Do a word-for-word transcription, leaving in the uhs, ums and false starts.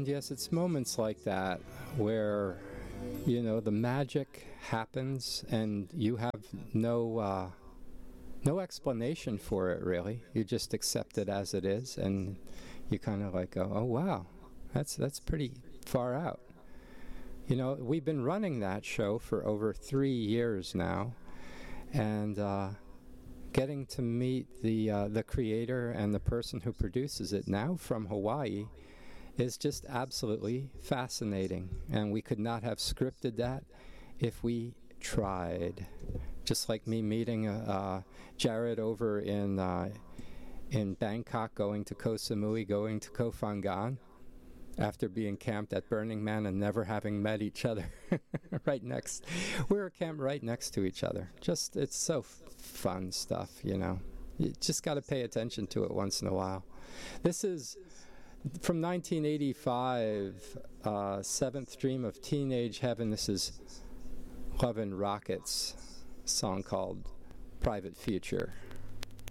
And yes, it's moments like that where, you know, the magic happens and you have no uh, no explanation for it, really. You just accept it as it is, and you kind of like go, oh, wow, that's that's pretty far out. You know, we've been running that show for over three years now, and uh, getting to meet the uh, the creator and the person who produces it now from Hawaii is just absolutely fascinating. And we could not have scripted that if we tried. Just like me meeting uh, uh, Jared over in uh, in Bangkok, going to Koh Samui, going to Koh Phangan, after being camped at Burning Man and never having met each other right next. We were camped right next to each other. Just, it's so f- fun stuff, you know. You just got to pay attention to it once in a while. This is from nineteen eighty-five, uh, Seventh Dream of Teenage Heaven. This is Love and Rockets, a song called Private Future.